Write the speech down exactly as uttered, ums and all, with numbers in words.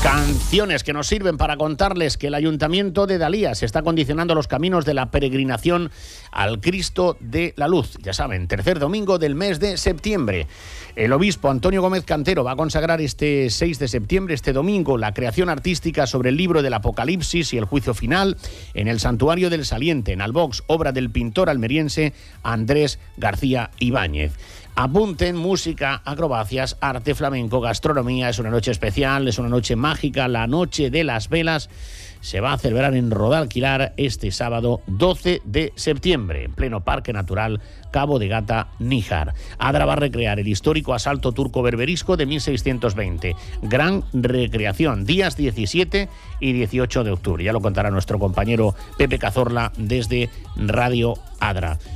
Canciones que nos sirven para contarles que el Ayuntamiento de Dalías está condicionando los caminos de la peregrinación al Cristo de la Luz. Ya saben, tercer domingo del mes de septiembre. El obispo Antonio Gómez Cantero va a consagrar este seis de septiembre, este domingo, la creación artística sobre el libro del Apocalipsis y el juicio final en el Santuario del Saliente, en Albox, obra del pintor almeriense Andrés García Ibáñez. Apunten, música, acrobacias, arte flamenco, gastronomía. Es una noche especial, es una noche mágica, la noche de las velas. Se va a celebrar en Rodalquilar este sábado doce de septiembre, en pleno Parque Natural Cabo de Gata, Níjar. Adra va a recrear el histórico asalto turco-berberisco de mil seiscientos veinte. Gran recreación, días diecisiete y dieciocho de octubre. Ya lo contará nuestro compañero Pepe Cazorla desde Radio Adra.